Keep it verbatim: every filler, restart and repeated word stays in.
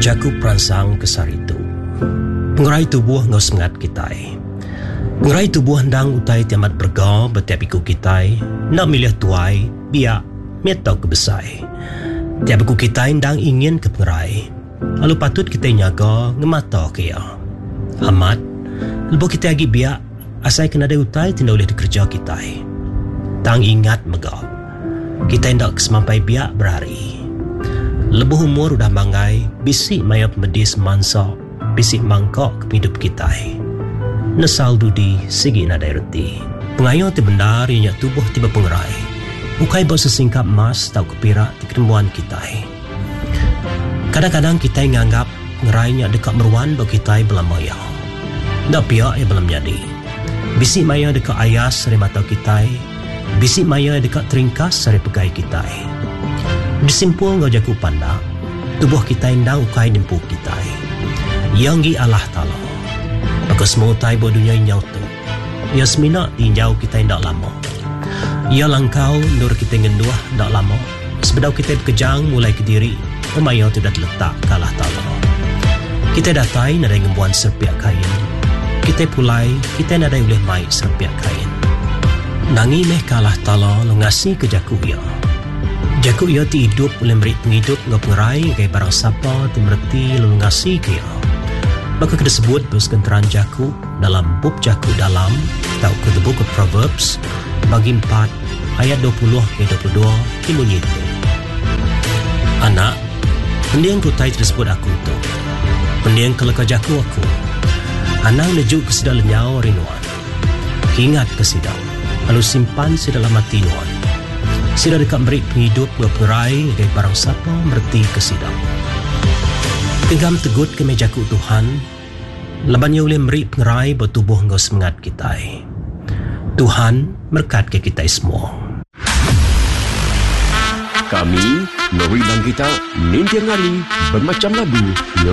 Jaku perangsang kesar itu. Pengerai tubuh ngau semangat kitai. Pengerai tubuh hendang utai tiamat berga betiap iku kitai, nak milih tuai, biak, metau kebesai. Tiap iku kitai hendang ingin ke pengerai. Lalu patut kita nyaga ngemata kia. Amat, lepas kita lagi biak, asai kena ada utai tidak boleh dikerja kitai. Tang ingat megap. Kita hendak kesemampai biak berhari. Lebuh umur udah mangai, bisik maya pemedis mansa, bisik mangkok ke hidup kita. Nesal dudi, sigi nadai reti. Pengayo ti benar ianya tubuh tiba pengerai. Ukai bawa sesingkap emas tau kepirak di ketembuan kita. Kadang-kadang kita nganggap pengerainya dekat meruan bawa kita belam maya. Dak pihak ia belam jadi. Bisik maya dekat ayas seri mata kita. Bisik maya dekat teringkas seri pegai kita. Disimpul ngau jaku panda, tubuh kita indang ukai dimpu kita. Yang gi Allah Ta'ala. Maka semua utai buat dunia inyau tu. Ia semina tinjau kita indak lama. Ia langkau nur kita ngenduah indak lama. Sebedau kita berkejang mulai ke diri, pemaya tidak terletak ke Allah Ta'ala. Kita datai nadai ngembuan serpiak kain. Kita pulai, kita nadai boleh mai serpiak kain. Nangi meh ke Allah Ta'ala lo ngasih ke jaku ia. Jaku ia ti hidup boleh beri penghidup ngau pengerai kaya barang sapa ti merti lalu ngasih ke ia. Maka kita sebut bersekenteran jaku dalam bub jaku dalam atau ke the book of Proverbs bagi empat ayat dua puluh ke dua puluh dua timunyi itu. Anak, pendiang kutai tersebut aku itu. Pendiang keleka jaku aku. Anak menuju ke sidang lenyau rinuan. Ingat ke sidang, lalu simpan si dalam hati nuan. Sida dekat beri penghidup berperai gaya barang siapa merti ke sidang. Genggam tegut ke mejaku Tuhan, labannya boleh beri pengerai bertubuh ngau semangat kita. Tuhan berkat ke kita semua. Kami, Nori dan kita, nintiang ngali bermacam lagu.